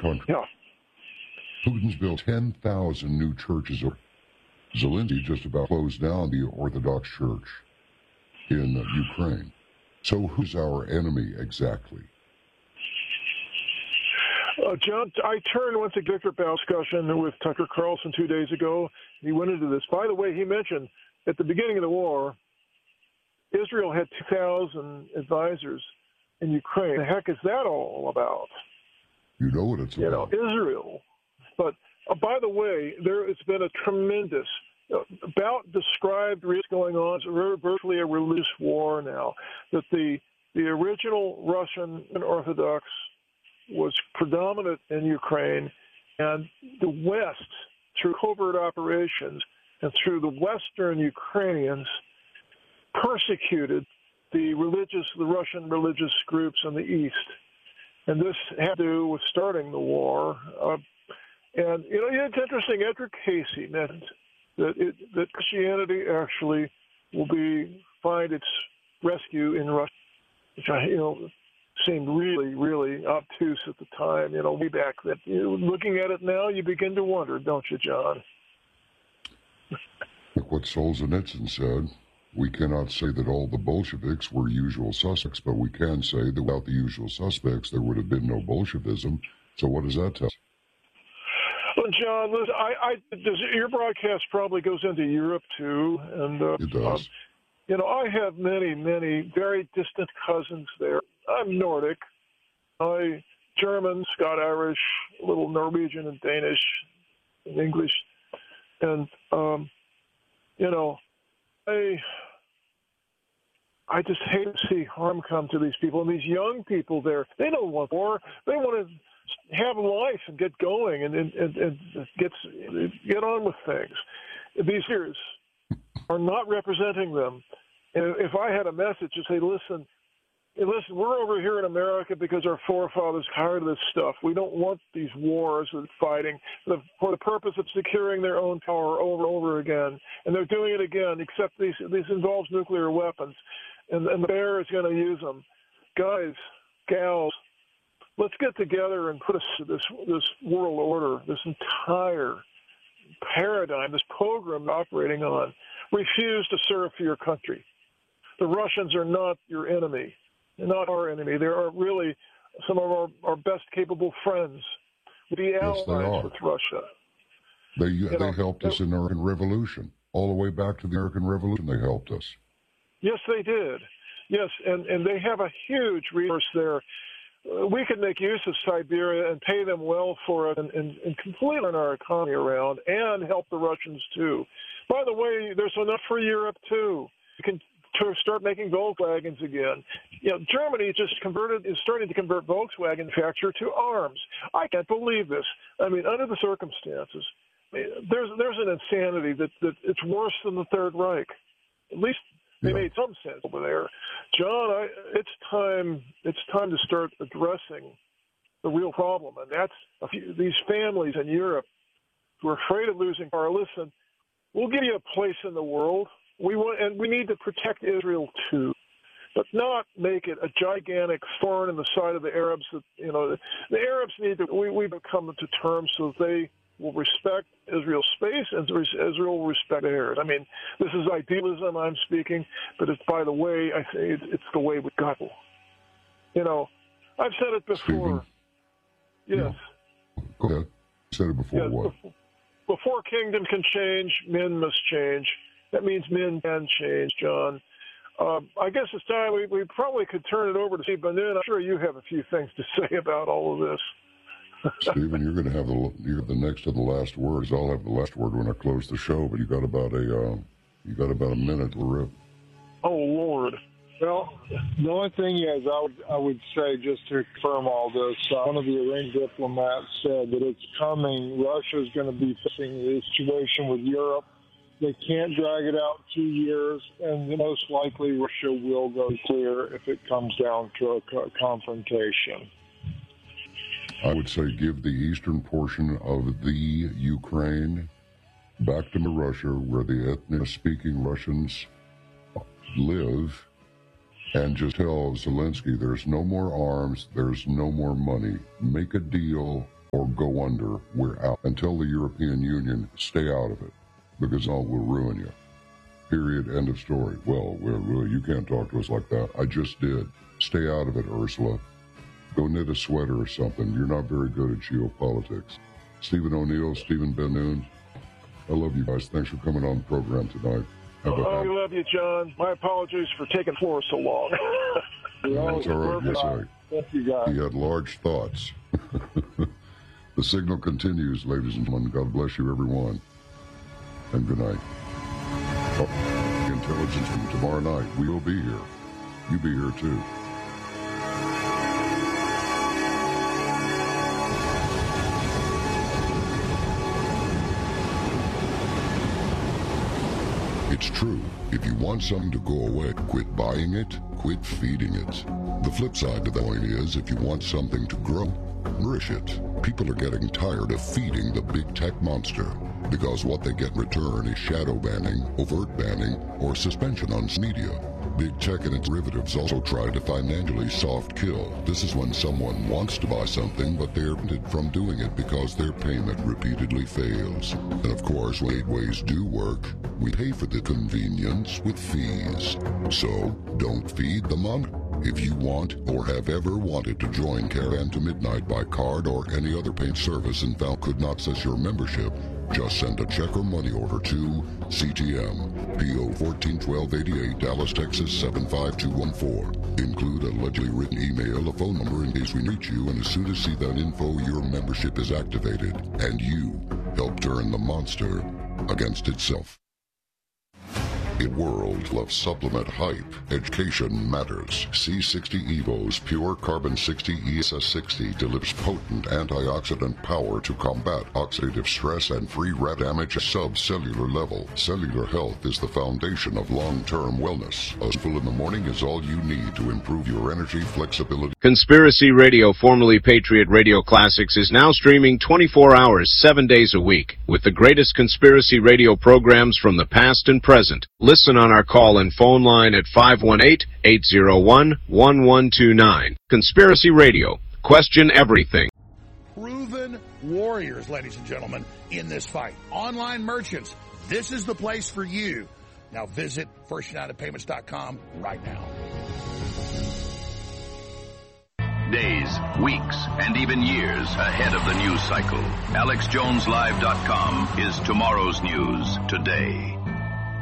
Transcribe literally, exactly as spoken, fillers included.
country. Yeah. Putin's built ten thousand new churches. Zelensky just about closed down the Orthodox Church in uh, Ukraine. So who's our enemy exactly? Uh, John, I turned once to Victor Bow's discussion with Tucker Carlson two days ago. He went into this. By the way, he mentioned at the beginning of the war, Israel had two thousand advisors in Ukraine. The heck is that all about? You know what it's you about. You know, Israel. But, uh, by the way, there has been a tremendous, uh, about described what's going on. It's virtually a religious war now. That the, the original Russian Orthodox was predominant in Ukraine, and the West, through covert operations and through the Western Ukrainians, persecuted the religious, the Russian religious groups in the East. And this had to do with starting the war. Uh, and, you know, it's interesting, Edgar Casey meant that, it, that Christianity actually will be find its rescue in Russia, which I, you know, seemed really, really obtuse at the time, you know, way back then. You know, looking at it now, you begin to wonder, don't you, John? Like what Solzhenitsyn said, we cannot say that all the Bolsheviks were usual suspects, but we can say that without the usual suspects, there would have been no Bolshevism. So what does that tell us? Well, John, listen, I, I, does, your broadcast probably goes into Europe, too. And uh, It does. Um, you know, I have many, many very distant cousins there. I'm Nordic. I German, Scot-Irish, a little Norwegian and Danish and English. And, um, you know, I I just hate to see harm come to these people. And these young people there, they don't want war. They want to have life and get going and, and, and, and get, get on with things. These leaders are not representing them. And if I had a message to say, listen, listen, we're over here in America because our forefathers hired this stuff. We don't want these wars and fighting for the purpose of securing their own power over and over again. And they're doing it again, except these this involves nuclear weapons. And, and the bear is going to use them. Guys, gals, let's get together and put a, this, this world order, this entire paradigm, this program operating on. Refuse to serve for your country. The Russians are not your enemy. They're not our enemy. They are really some of our, our best capable friends. Be allies yes, with Russia. They you they know, helped us in the American Revolution. All the way back to the American Revolution, they helped us. Yes, they did. Yes, and, and they have a huge resource there. Uh, we could make use of Siberia and pay them well for it and, and, and completely turn our economy around and help the Russians, too. By the way, there's enough for Europe, too. You can to start making Volkswagens again. You know, Germany just converted is starting to convert Volkswagen manufacture to arms. I can't believe this. I mean, under the circumstances, there's there's an insanity that, that it's worse than the Third Reich. At least they yeah. made some sense over there. John, I, it's time it's time to start addressing the real problem, and that's a few, these families in Europe who are afraid of losing power. Listen, we'll give you a place in the world. We want, and we need to protect Israel too, but not make it a gigantic thorn in the side of the Arabs. That you know, the, the Arabs need to. We we've come to terms so that they will respect Israel's space and Israel will respect theirs. I mean, this is idealism I'm speaking, but it's by the way I say it's, it's the way we got. You know, I've said it before. Stephen, yes. No. Go ahead. You said it before. Yes, what? Before, before kingdom can change, men must change. That means men can change, John. Um, I guess it's time we, we probably could turn it over to Steve Bannon. I'm sure you have a few things to say about all of this. Stephen, you're going to have the you're the next to the last words. I'll have the last word when I close the show. But you got about a uh, you got about a minute to rip. Oh Lord. Well, the only thing is, I would I would say just to confirm all this, uh, one of the Iranian diplomats said that it's coming. Russia is going to be facing the situation with Europe. They can't drag it out two years, and most likely Russia will go clear if it comes down to a co- confrontation. I would say give the eastern portion of the Ukraine back to Russia, where the ethnic-speaking Russians live, and just tell Zelensky there's no more arms, there's no more money. Make a deal. or go under. We're out. And tell the European Union, stay out of it, because all will ruin you. Period. End of story. Well, well, well, you can't talk to us like that. I just did. Stay out of it, Ursula. Go knit a sweater or something. You're not very good at geopolitics. Stephen O'Neill, Stephen Ben-Noon, I love you guys. Thanks for coming on the program tonight. Have oh, a, I love you, John. My apologies for taking floor so long. That's all right. Yes, I. Thank you, guys. He had large thoughts. The signal continues, ladies and gentlemen. God bless you, everyone. And good night. Oh, the intelligence from tomorrow night. We will be here. You be here, too. It's true. If you want something to go away, quit buying it, quit feeding it. The flip side to the coin is, if you want something to grow, nourish it. People are getting tired of feeding the big tech monster, because what they get in return is shadow banning, overt banning, or suspension on media. Big tech and its derivatives also try to financially soft kill. This is when someone wants to buy something, but they're prevented from doing it because their payment repeatedly fails. And of course, when gateways do work, we pay for the convenience with fees. So, don't feed the money. If you want or have ever wanted to join Caravan to Midnight by card or any other paid service and found could not access your membership, just send a check or money order to C T M, P O fourteen twelve eighty-eight, Dallas, Texas seven five two one four. Include a allegedly written email, a phone number in case we reach you, and as soon as see that info, your membership is activated, and you help turn the monster against itself. A world of supplement hype. Education matters. C sixty Evo's pure carbon sixty E S S sixty delivers potent antioxidant power to combat oxidative stress and free rad damage at subcellular level. Cellular health is the foundation of long-term wellness. A spoonful in the morning is all you need to improve your energy, flexibility. Conspiracy Radio, formerly Patriot Radio Classics, is now streaming twenty-four hours, seven days a week, with the greatest conspiracy radio programs from the past and present. Listen on our call and phone line at five one eight, eight zero one, one one two nine. Conspiracy Radio. Question everything. Proven warriors, ladies and gentlemen, in this fight. Online merchants, this is the place for you. Now visit First United Payments dot com right now. Days, weeks, and even years ahead of the news cycle. Alex Jones Live dot com is tomorrow's news today.